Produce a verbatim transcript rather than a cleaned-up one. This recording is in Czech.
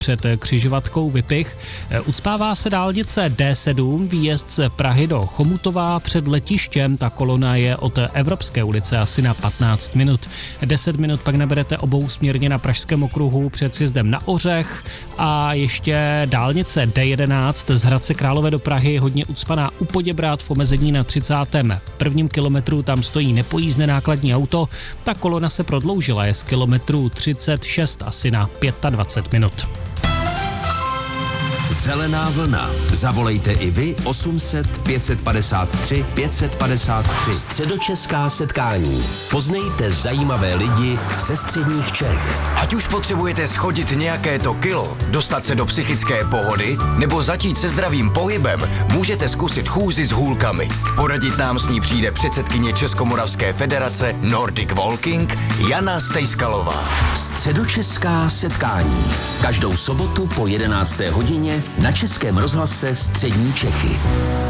před křižovatkou Vypich. Ucpává se dálnice D sedm, výjezd z Prahy do Chomutova před letištěm. Ta kolona je od Evropské ulice asi na patnáct minut. deset minut pak naberete obousměrně na Pražském okruhu před sjezdem na Ořech a ještě dálnice D jedenáct z Hradce Králové do Prahy, hodně ucpaná u Poděbrad v omezení na třicátém prvním kilometru, tam stojí nepojízdné nákladní auto. Ta kolona se prodloužila, je z kilometru třicet šest asi na dvacet pět minut. Zelená vlna. Zavolejte i vy osm set pět padesát tři pět padesát tři. Středočeská setkání. Poznejte zajímavé lidi ze středních Čech. Ať už potřebujete schodit nějaké to kilo, dostat se do psychické pohody nebo začít se zdravým pohybem, můžete zkusit chůzi s hůlkami. Poradit nám s ní přijde předsedkyně Českomoravské federace Nordic Walking Jana Stejskalová. Středočeská setkání. Každou sobotu po jedenácté hodině na Českém rozhlase Střední Čechy.